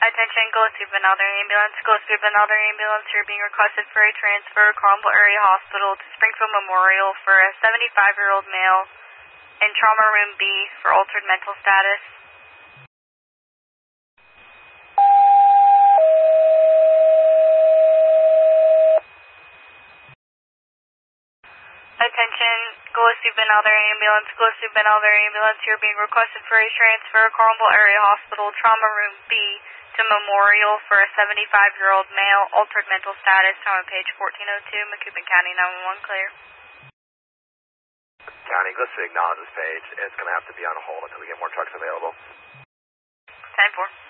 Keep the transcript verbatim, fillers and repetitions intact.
Attention, Gillespie Benalder Ambulance. Gillespie Benalder Ambulance, you're being requested for a transfer Cromwell Area Hospital to Springfield Memorial for a seventy-five-year-old male in Trauma Room B for altered mental status. Attention, Gillespie Benalder Ambulance. Gillespie Benalder Ambulance, you're being requested for a transfer Cromwell Area Hospital Trauma Room B to Memorial for a seventy-five-year-old male, altered mental status, time of page fourteen oh two, Macoupin County nine one one, clear. County, let's acknowledge this page. It's going to have to be on hold until we get more trucks available. ten four.